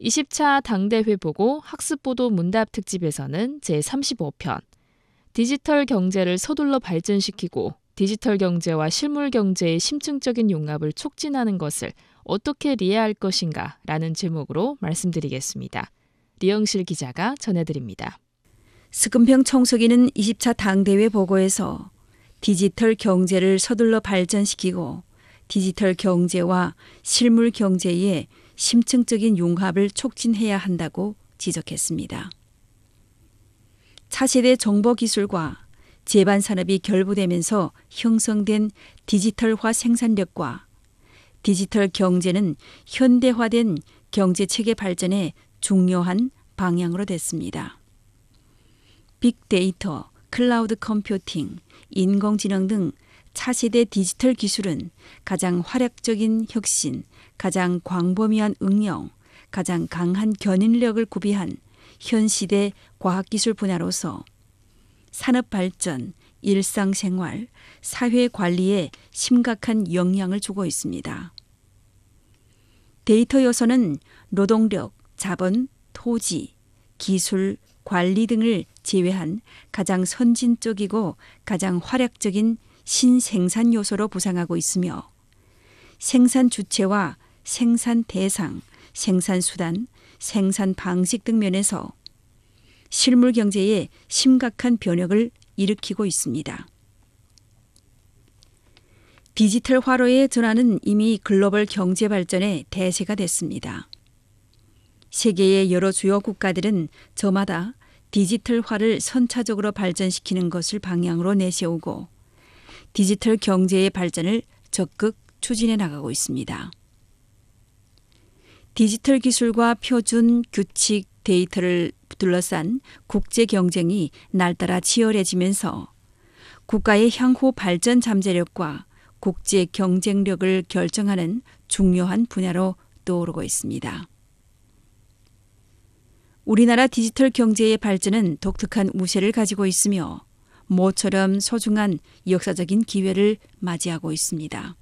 20차 당대회 보고 학습보도 문답 특집에서는 제35편 디지털 경제를 서둘러 발전시키고 디지털 경제와 실물 경제의 심층적인 융합을 촉진하는 것을 어떻게 이해할 것인가 라는 제목으로 말씀드리겠습니다. 리영실 기자가 전해드립니다. 스금평 청소기는 20차 당대회 보고에서 디지털 경제를 서둘러 발전시키고 디지털 경제와 실물 경제의 심층적인 융합을 촉진해야 한다고 지적했습니다. 차세대 정보기술과 제반산업이 결부되면서 형성된 디지털화 생산력과 디지털 경제는 현대화된 경제체계 발전의 중요한 방향으로 됐습니다. 빅데이터, 클라우드 컴퓨팅, 인공지능 등 차세대 디지털 기술은 가장 활약적인 혁신, 가장 광범위한 응용, 가장 강한 견인력을 구비한 현 시대 과학기술 분야로서 산업 발전, 일상생활, 사회 관리에 심각한 영향을 주고 있습니다. 데이터 요소는 노동력, 자본, 토지, 기술, 관리 등을 제외한 가장 선진적이고 가장 활약적인 신생산 요소로 부상하고 있으며 생산 주체와 생산 대상, 생산 수단, 생산 방식 등 면에서 실물 경제에 심각한 변혁을 일으키고 있습니다. 디지털 화로의 전환은 이미 글로벌 경제 발전의 대세가 됐습니다. 세계의 여러 주요 국가들은 저마다 디지털화를 선차적으로 발전시키는 것을 방향으로 내세우고 디지털 경제의 발전을 적극 추진해 나가고 있습니다. 디지털 기술과 표준, 규칙, 데이터를 둘러싼 국제 경쟁이 날따라 치열해지면서 국가의 향후 발전 잠재력과 국제 경쟁력을 결정하는 중요한 분야로 떠오르고 있습니다. 우리나라 디지털 경제의 발전은 독특한 우세를 가지고 있으며 모처럼 소중한 역사적인 기회를 맞이하고 있습니다.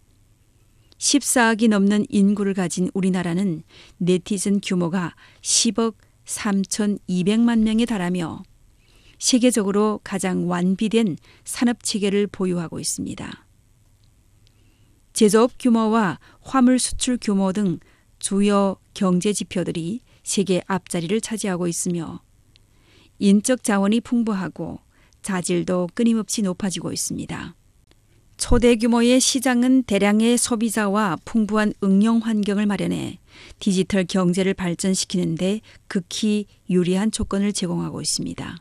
14억이 넘는 인구를 가진 우리나라는 네티즌 규모가 10억 3,200만 명에 달하며 세계적으로 가장 완비된 산업체계를 보유하고 있습니다. 제조업 규모와 화물 수출 규모 등 주요 경제 지표들이 세계 앞자리를 차지하고 있으며 인적 자원이 풍부하고 자질도 끊임없이 높아지고 있습니다. 초대 규모의 시장은 대량의 소비자와 풍부한 응용 환경을 마련해 디지털 경제를 발전시키는 데 극히 유리한 조건을 제공하고 있습니다.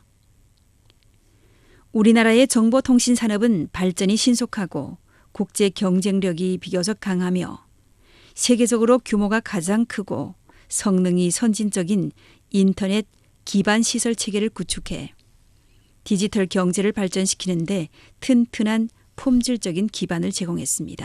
우리나라의 정보통신 산업은 발전이 신속하고 국제 경쟁력이 비교적 강하며 세계적으로 규모가 가장 크고 성능이 선진적인 인터넷 기반 시설 체계를 구축해 디지털 경제를 발전시키는 데 튼튼한 품질적인 기반을 제공했습니다.